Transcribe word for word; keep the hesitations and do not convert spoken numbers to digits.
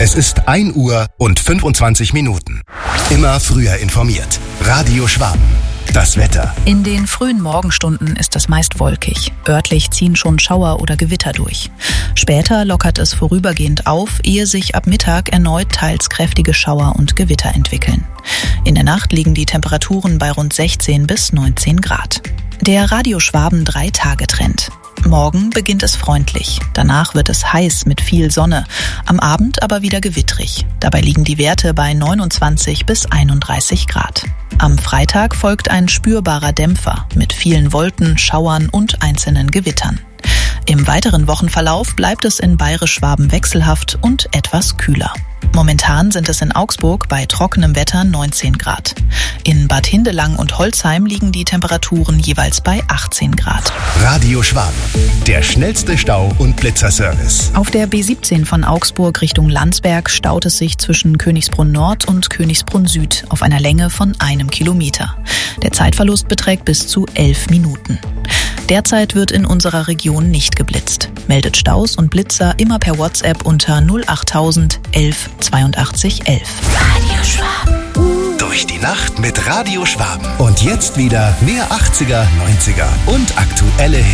Es ist ein Uhr und fünfundzwanzig Minuten. Immer früher informiert. Radio Schwaben. Das Wetter. In den frühen Morgenstunden ist es meist wolkig. Örtlich ziehen schon Schauer oder Gewitter durch. Später lockert es vorübergehend auf, ehe sich ab Mittag erneut teils kräftige Schauer und Gewitter entwickeln. In der Nacht liegen die Temperaturen bei rund sechzehn bis neunzehn Grad. Der Radio Schwaben drei-Tage-Trend. Morgen beginnt es freundlich. Danach wird es heiß mit viel Sonne. Am Abend aber wieder gewittrig. Dabei liegen die Werte bei neunundzwanzig bis einunddreißig Grad. Am Freitag folgt ein spürbarer Dämpfer mit vielen Wolken, Schauern und einzelnen Gewittern. Im weiteren Wochenverlauf bleibt es in Bayerisch-Schwaben wechselhaft und etwas kühler. Momentan sind es in Augsburg bei trockenem Wetter neunzehn Grad. In Bad Hindelang und Holzheim liegen die Temperaturen jeweils bei achtzehn Grad. Radio Schwaben, der schnellste Stau- und Blitzerservice. Auf der B siebzehn von Augsburg Richtung Landsberg staut es sich zwischen Königsbrunn Nord und Königsbrunn Süd auf einer Länge von einem Kilometer. Der Zeitverlust beträgt bis zu elf Minuten. Derzeit wird in unserer Region nicht geblitzt. Meldet Staus und Blitzer immer per WhatsApp unter null achttausend elf zweiundachtzig elf. Radio Schwaben. Durch die Nacht mit Radio Schwaben. Und jetzt wieder mehr achtziger, neunziger und aktuelle Hits.